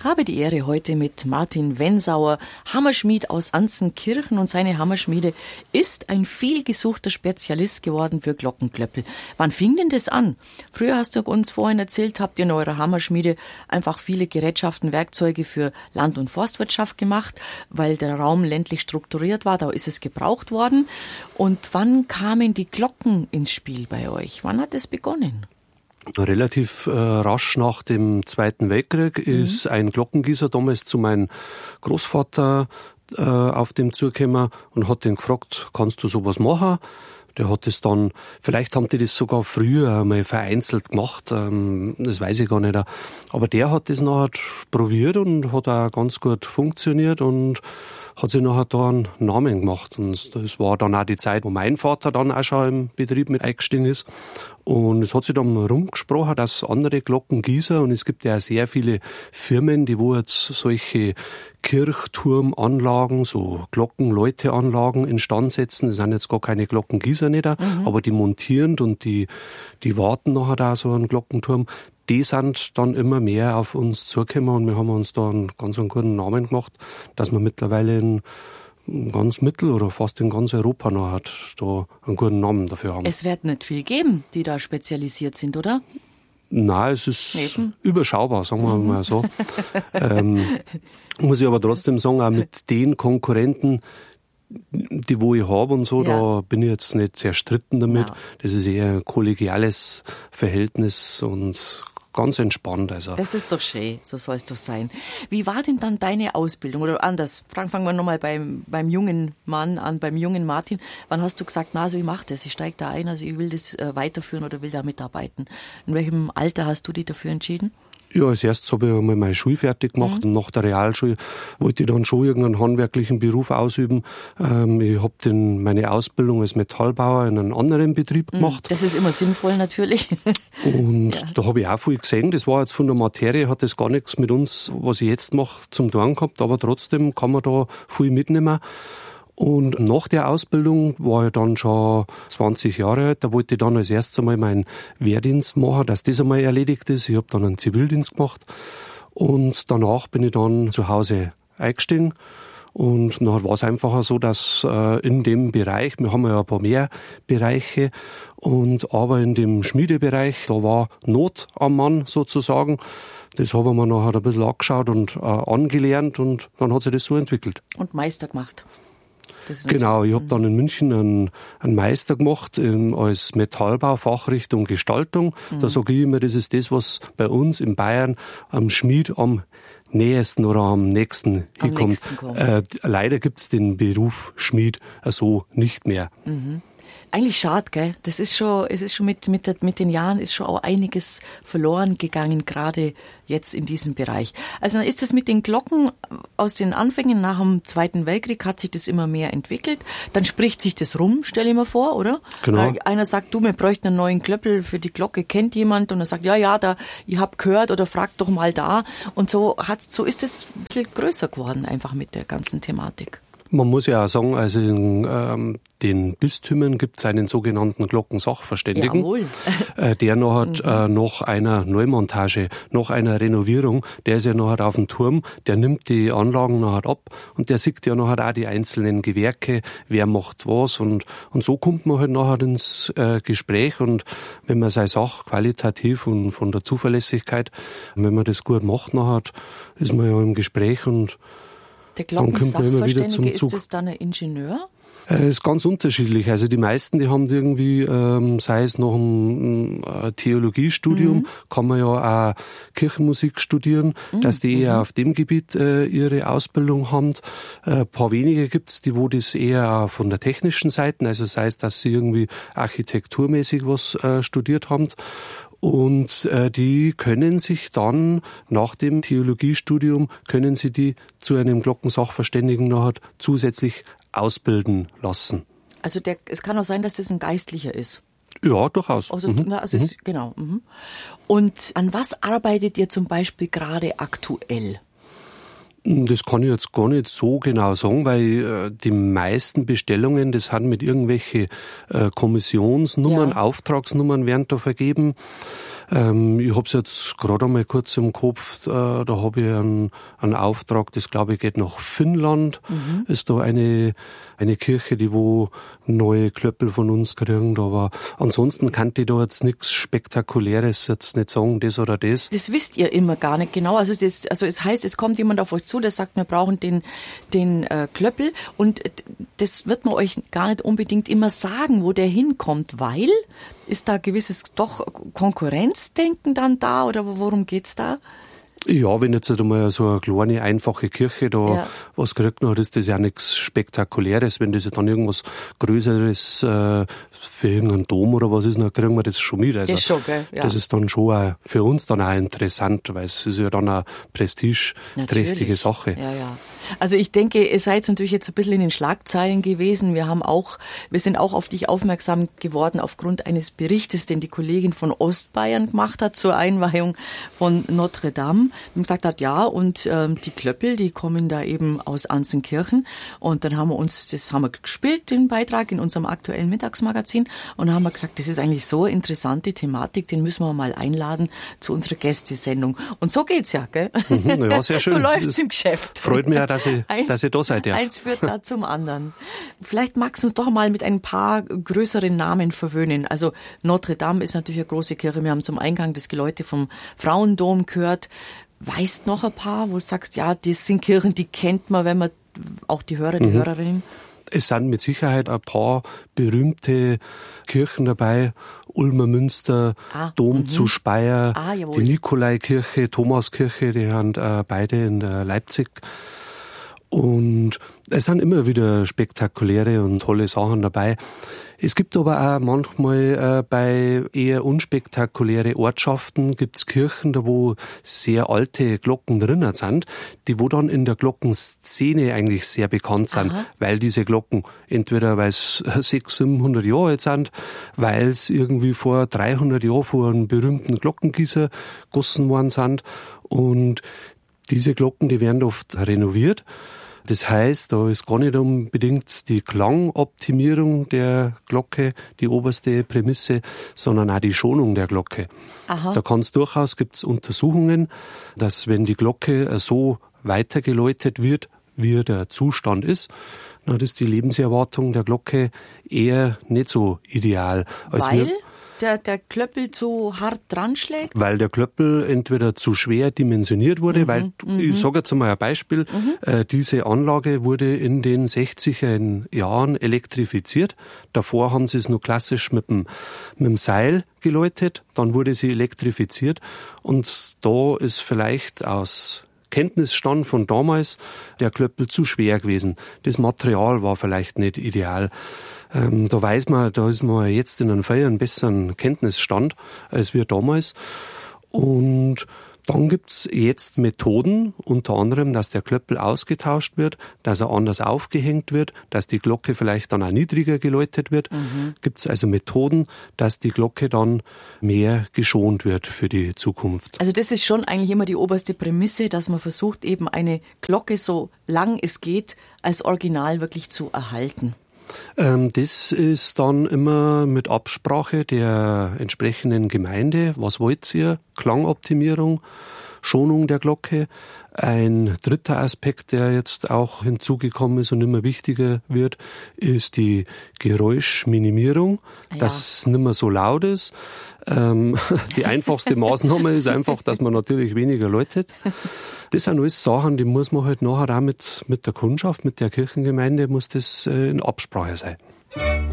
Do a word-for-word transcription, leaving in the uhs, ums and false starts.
habe die Ehre, heute mit Martin Wensauer, Hammerschmied aus Anzenkirchen, und seine Hammerschmiede ist ein vielgesuchter Spezialist geworden für Glockenklöppel. Wann fing denn das an? Früher hast du uns vorhin erzählt, habt ihr in eurer Hammerschmiede einfach viele Gerätschaften, Werkzeuge für Land- und Forstwirtschaft gemacht, weil der Raum ländlich strukturiert war, da ist es gebraucht worden. Und wann kamen die Glocken ins Spiel bei euch? Wann hat es begonnen? Relativ äh, rasch nach dem Zweiten Weltkrieg mhm. ist ein Glockengießer damals zu meinem Großvater äh, auf dem zugekommen und hat ihn gefragt, kannst du sowas machen? Der hat es dann, vielleicht haben die das sogar früher mal vereinzelt gemacht, ähm, das weiß ich gar nicht. Aber der hat das nachher probiert und hat auch ganz gut funktioniert und hat sich nachher da einen Namen gemacht. Und das war dann auch die Zeit, wo mein Vater dann auch schon im Betrieb mit eingestiegen ist. Und es hat sich dann rumgesprochen, dass andere Glockengießer, und es gibt ja auch sehr viele Firmen, die wo jetzt solche Kirchturmanlagen, so Glockenläuteanlagen instand setzen. Das sind jetzt gar keine Glockengießer nicht, mhm. aber die montieren und die, die warten nachher da so einen Glockenturm. Die sind dann immer mehr auf uns zugekommen und wir haben uns da einen ganz einen guten Namen gemacht, dass wir mittlerweile in ganz Mittel- oder fast in ganz Europa noch hat, da einen guten Namen dafür haben. Es wird nicht viel geben, die da spezialisiert sind, oder? Nein, es ist Eben. überschaubar, sagen wir mal so. ähm, muss ich aber trotzdem sagen, auch mit den Konkurrenten, die wo ich habe und so, ja. da bin ich jetzt nicht sehr stritten damit. Ja. Das ist eher ein kollegiales Verhältnis und ganz entspannt. Also. Das ist doch schön, so soll es doch sein. Wie war denn dann deine Ausbildung? Oder anders, Frank, fangen wir nochmal beim, beim jungen Mann an, beim jungen Martin. Wann hast du gesagt, na, also ich mache das, ich steige da ein, also ich will das äh, weiterführen oder will da mitarbeiten? In welchem Alter hast du dich dafür entschieden? Ja, als erstes habe ich einmal meine Schule fertig gemacht mhm. und nach der Realschule wollte ich dann schon irgendeinen handwerklichen Beruf ausüben. Ähm, ich habe dann meine Ausbildung als Metallbauer in einem anderen Betrieb gemacht. Das ist immer sinnvoll natürlich. Und ja. da habe ich auch viel gesehen. Das war jetzt von der Materie, hat das gar nichts mit uns, was ich jetzt mache, zum tun gehabt, aber trotzdem kann man da viel mitnehmen. Und nach der Ausbildung war ich dann schon zwanzig Jahre alt. Da wollte ich dann als erstes einmal meinen Wehrdienst machen, dass das einmal erledigt ist. Ich habe dann einen Zivildienst gemacht. Und danach bin ich dann zu Hause eingestiegen. Und dann war es einfach so, dass äh, in dem Bereich, wir haben ja ein paar mehr Bereiche, und aber in dem Schmiedebereich, da war Not am Mann sozusagen. Das haben wir nachher ein bisschen angeschaut und äh, angelernt, und dann hat sich das so entwickelt. Und Meister gemacht. Genau, ich habe dann in München einen, einen Meister gemacht ähm, als Metallbau, Fachrichtung Gestaltung. Mhm. Da sage ich immer, das ist das, was bei uns in Bayern am Schmied am nähesten oder am nächsten am hinkommt. Nächsten kommt. Äh, leider gibt's den Beruf Schmied so nicht mehr. Mhm. Eigentlich schade, gell? Das ist schon, es ist schon mit, mit, der, mit den Jahren ist schon auch einiges verloren gegangen, gerade jetzt in diesem Bereich. Also dann ist das mit den Glocken aus den Anfängen nach dem Zweiten Weltkrieg, hat sich das immer mehr entwickelt. Dann spricht sich das rum, stell ich mir vor, oder? Genau. Einer sagt, du, wir bräuchten einen neuen Klöppel für die Glocke, kennt jemand? Und er sagt, ja, ja, da, ich hab gehört oder fragt doch mal da. Und so hat, so ist es ein bisschen größer geworden, einfach mit der ganzen Thematik. Man muss ja auch sagen, also in ähm, den Bistümern gibt es einen sogenannten Glockensachverständigen, Jawohl. äh, der noch hat, mhm. äh, nach einer Neumontage, nach einer Renovierung, der ist ja nachher auf dem Turm, der nimmt die Anlagen nachher ab und der sieht ja nachher auch die einzelnen Gewerke, wer macht was, und, und so kommt man halt nachher ins äh, Gespräch, und wenn man seine Sache qualitativ und von der Zuverlässigkeit, wenn man das gut macht nachher, ist man ja im Gespräch, und der Glockensachverständige, ist das dann ein Ingenieur? Es ist ganz unterschiedlich. Also die meisten, die haben irgendwie, ähm, sei es noch ein, ein Theologiestudium, mhm. kann man ja auch Kirchenmusik studieren, mhm. dass die eher mhm. auf dem Gebiet äh, ihre Ausbildung haben. Ein paar wenige gibt's, die wo das eher auch von der technischen Seite, also sei es, dass sie irgendwie architekturmäßig was äh, studiert haben. Und äh, die können sich dann nach dem Theologiestudium, können sie die zu einem Glockensachverständigen nachher zusätzlich ausbilden lassen. Also der, es kann auch sein, dass das ein Geistlicher ist. Ja, durchaus. Also, mhm. na, also mhm. ist, genau. Mhm. Und an was arbeitet ihr zum Beispiel gerade aktuell? Das kann ich jetzt gar nicht so genau sagen, weil äh, die meisten Bestellungen, das sind mit irgendwelche äh, Kommissionsnummern, ja. Auftragsnummern werden da vergeben. Ähm, ich habe es jetzt gerade einmal kurz im Kopf, äh, da habe ich einen, einen Auftrag, das glaube ich geht nach Finnland, mhm. ist da eine, eine Kirche, die wo neue Klöppel von uns kriegen, aber ansonsten kann ich da jetzt nichts Spektakuläres jetzt nicht sagen, das oder das. Das wisst ihr immer gar nicht genau, also das, also es heißt, es kommt jemand auf euch zu, der sagt, wir brauchen den, den äh, Klöppel und das wird man euch gar nicht unbedingt immer sagen, wo der hinkommt, weil ist da gewisses doch Konkurrenzdenken dann da oder worum geht's da? Ja, wenn jetzt einmal so eine kleine, einfache Kirche da ja. was kriegt, dann ist das ja nichts Spektakuläres. Wenn das ja dann irgendwas Größeres äh, für irgendeinen Dom oder was ist, dann kriegen wir das schon mit. Also, das ist schon, gell? Ja. Das ist dann schon auch für uns dann auch interessant, weil es ist ja dann eine prestigeträchtige Natürlich. Sache. Ja, ja. Also ich denke, ihr seid natürlich jetzt ein bisschen in den Schlagzeilen gewesen. Wir haben auch, wir sind auch auf dich aufmerksam geworden aufgrund eines Berichtes, den die Kollegin von Ostbayern gemacht hat zur Einweihung von Notre Dame. Und gesagt hat, ja, und ähm, die Klöppel, die kommen da eben aus Anzenkirchen. Und dann haben wir uns, das haben wir gespielt, den Beitrag in unserem aktuellen Mittagsmagazin. Und dann haben wir gesagt, das ist eigentlich so eine interessante Thematik, den müssen wir mal einladen zu unserer Gästesendung. Und so geht's ja, gell? Mhm, ja, sehr schön. So läuft's im Geschäft. Freut mich auch, dass ich, eins, dass ich da seid. Ja. Eins führt da zum anderen. Vielleicht magst du uns doch mal mit ein paar größeren Namen verwöhnen. Also Notre Dame ist natürlich eine große Kirche. Wir haben zum Eingang das Geläute vom Frauendom gehört. Weißt noch ein paar, wo du sagst, ja, das sind Kirchen, die kennt man, wenn man auch die Hörer, die mhm. Hörerinnen? Es sind mit Sicherheit ein paar berühmte Kirchen dabei. Ulmer Münster, ah, Dom m-hmm. zu Speyer, ah, die Nikolaikirche, Thomaskirche, die haben äh, beide in äh, Leipzig. Und es sind immer wieder spektakuläre und tolle Sachen dabei. Es gibt aber auch manchmal äh, bei eher unspektakuläre Ortschaften gibt's Kirchen, da wo sehr alte Glocken drinnen sind, die wo dann in der Glockenszene eigentlich sehr bekannt sind, Aha. weil diese Glocken entweder weil es sechshundert, siebenhundert Jahre alt sind, weil es irgendwie vor dreihundert Jahren vor einem berühmten Glockengießer gossen worden sind und diese Glocken, die werden oft renoviert. Das heißt, da ist gar nicht unbedingt die Klangoptimierung der Glocke die oberste Prämisse, sondern auch die Schonung der Glocke. Aha. Da kann es durchaus, gibt es Untersuchungen, dass wenn die Glocke so weitergeläutet wird, wie der Zustand ist, dann ist die Lebenserwartung der Glocke eher nicht so ideal. Als Weil? Wir Der, der Klöppel zu hart dran schlägt? Weil der Klöppel entweder zu schwer dimensioniert wurde, mhm, weil, mhm. ich sage jetzt mal ein Beispiel, mhm. äh, diese Anlage wurde in den sechziger Jahren elektrifiziert. Davor haben sie es nur klassisch mit dem, mit dem Seil geläutet, dann wurde sie elektrifiziert und da ist vielleicht aus Kenntnisstand von damals der Klöppel zu schwer gewesen. Das Material war vielleicht nicht ideal. Ähm, da weiß man, da ist man jetzt in einem viel einen besseren Kenntnisstand als wir damals. Und dann gibt's jetzt Methoden, unter anderem, dass der Klöppel ausgetauscht wird, dass er anders aufgehängt wird, dass die Glocke vielleicht dann auch niedriger geläutet wird. Mhm. Gibt's also Methoden, dass die Glocke dann mehr geschont wird für die Zukunft. Also das ist schon eigentlich immer die oberste Prämisse, dass man versucht, eben eine Glocke so lang es geht, als Original wirklich zu erhalten. Das ist dann immer mit Absprache der entsprechenden Gemeinde. Was wollt ihr? Klangoptimierung, Schonung der Glocke. Ein dritter Aspekt, der jetzt auch hinzugekommen ist und immer wichtiger wird, ist die Geräuschminimierung, ja. dass es nicht mehr so laut ist. Ähm, die einfachste Maßnahme ist einfach, dass man natürlich weniger läutet. Das sind alles Sachen, die muss man halt nachher auch mit, mit der Kundschaft, mit der Kirchengemeinde, muss das äh, in Absprache sein.